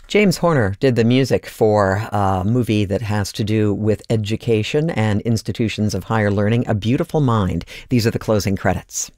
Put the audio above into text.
James Horner did the music for a movie that has to do with education and institutions of higher learning, A Beautiful Mind. These are the closing credits.